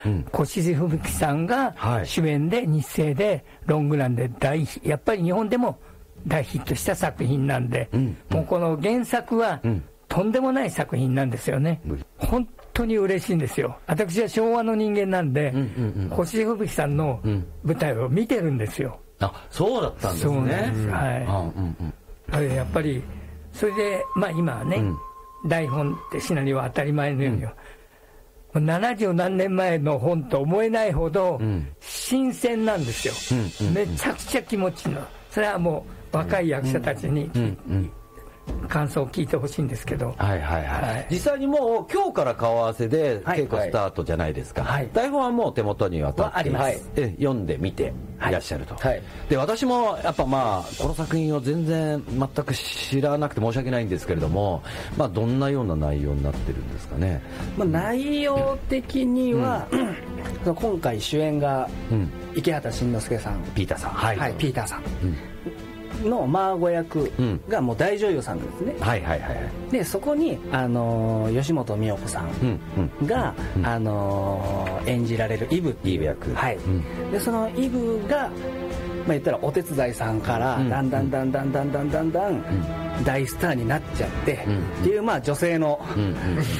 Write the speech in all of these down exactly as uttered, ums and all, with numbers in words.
うん、越路吹雪さんが主演で日生でロングランで大やっぱり日本でも大ヒットした作品なんで、うん、もうこの原作はとんでもない作品なんですよね、うん、本当に嬉しいんですよ。私は昭和の人間なんで、うんうんうん、越路吹雪さんの舞台を見てるんですよ、 うん、あ、そうだったんですね。 そうなんです、はい、うんうん、やっぱりそれでまあ今はね、うん、台本ってシナリオは当たり前のように、うん、ななじゅう何年前の本と思えないほど新鮮なんですよ、うんうんうん、めちゃくちゃ気持ちいいの。それはもう若い役者たちに、うんうんうん、感想を聞いてほしいんですけど、 はいはいはいはい、実際にもう今日から顔合わせで稽古スタートじゃないですか、はいはい、台本はもう手元に渡ってあります、 え読んでみていらっしゃると、はい、で私もやっぱまあこの作品を全然全く知らなくて申し訳ないんですけれども、まあ、どんなような内容になってるんですかね。 まあ、内容的には、うん、今回主演が池畑慎之介さん、 ピーターさん、 はい、はい、ピーターさん、うん、のマーゴ役がもう大女優さんですね、 うん、はいはいはい。 でそこに、あのー、吉本美代子さんが、うんうん、あのー、演じられるイブっていう役、はい、うん、でそのイブが、まあ、言ったらお手伝いさんからだんだんだんだんだんだんだんだん大スターになっちゃって、うん、っていうまあ女性の、うん、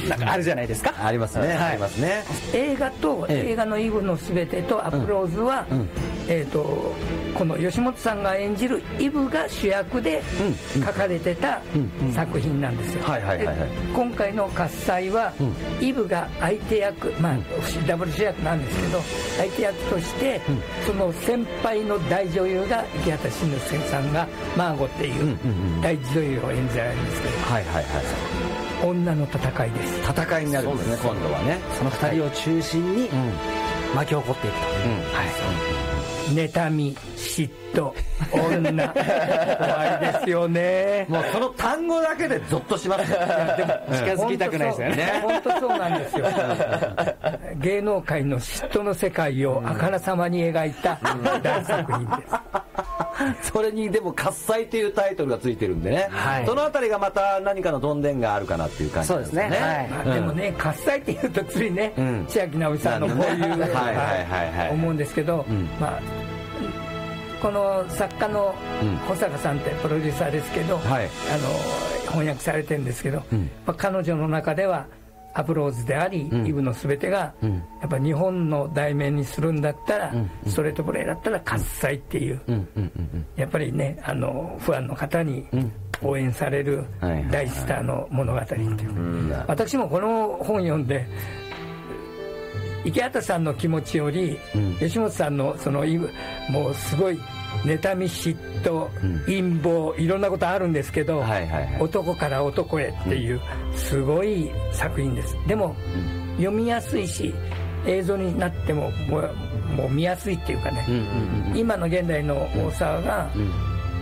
なんかあるじゃないですか。 ありますね、はい、ありますね。 映画と、ええ、映画のイブのすべてとアプローズは、うんうん、えーとこの吉本さんが演じるイブが主役で書かれてた作品なんですよ。今回の喝采は、うん、イブが相手役、まあ、ダブル主役なんですけど相手役として、うん、その先輩の大女優が池畑慎之介さんがマーゴっていう大女優を演じられるんですけど、はいはいはい、女の戦いです。 戦いになるんですね、今度はね。 そのふたりを中心に巻き起こっていくと、うん、はい、 妬み、嫉妬、女怖いですよね。 もうその単語だけでゾッとしますよ。いやでも近づきたくないですよね。 本当そうなんですよ。芸能界の嫉妬の世界をあからさまに描いた大作品です。 それにでも喝采というタイトルがついてるんでね、はい、そのあたりがまた何かのどんでんがあるかなっていう感じですね。そうですね、はい、 まあ、でもね、喝采っていうとついね、うん、千秋直美さんのこういう思うんですけど、うん、まあこの作家の保坂さんってプロデューサーですけど、うん、あの翻訳されてるんですけど、うん、まあ、彼女の中ではアプローズであり、うん、イブのすべてが、うん、やっぱ日本の題名にするんだったら、うん、ストレートプレーだったら喝采っていう、うん、やっぱりね、あのファンの方に応援される大スターの物語っていう、うん、私もこの本読んで池畑さんの気持ちより、うん、吉本さんのそのもうすごい妬み嫉妬、うん、陰謀いろんなことあるんですけど、はいはいはい、男から男へっていうすごい作品です。でも、うん、読みやすいし映像になってももう、もう見やすいっていうかね、うんうんうん、今の現代の大沢が、うん、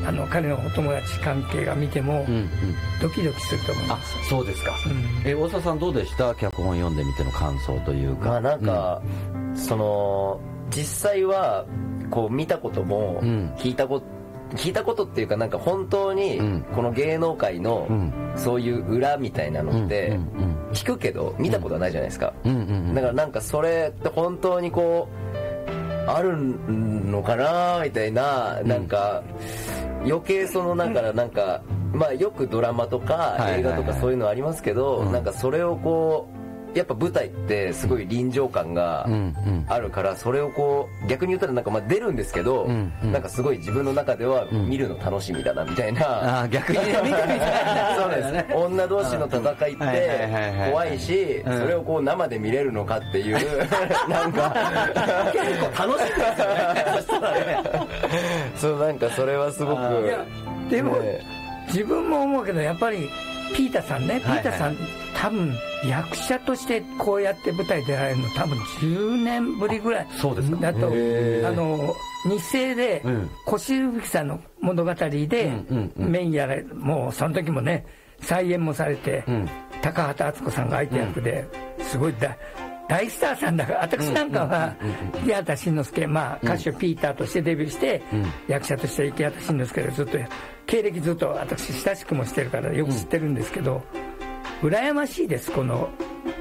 あの彼のお友達関係が見ても、うんうん、ドキドキすると思います。 あ、そうですか、うん、え大沢さんどうでした？脚本読んでみての感想というか。 まあなんか、うん、その実際はこう見たことも聞いたこと、うん、聞いたことっていうかなんか本当にこの芸能界のそういう裏みたいなのって聞くけど見たことはないじゃないですか。だからなんかそれって本当にこうあるのかなみたいな、なんか余計そのだからなんかまあよくドラマとか映画とかそういうのありますけど、なんかそれをこうやっぱ舞台ってすごい臨場感があるから、それをこう逆に言ったらなんかまあ出るんですけど、なんかすごい自分の中では見るの楽しみだなみたいな、 あ逆に見てみたいなそうですね、女同士の戦いって怖いし、それをこう生で見れるのかっていうなんか結構楽しいですよね。そしたらね、 そうなんかそれはすごく。 いやでも自分も思うけどやっぱりピーターさんね、ピーターさん、はいはい、多分役者としてこうやって舞台出られるの多分じゅうねんぶりぐらいだと、あの日生で越路吹雪さんの物語でメインやられる、もうその時もね再演もされて、うん、高畑敦子さんが相手役ですごい大大スターさんだから、私なんかは池畑慎之介、まあ歌手ピーターとしてデビューして、うん、役者として池畑慎之介でずっと経歴ずっと私親しくもしてるからよく知ってるんですけど、うん、羨ましいです。この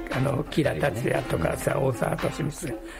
あの木田達也とかさ、大沢敏光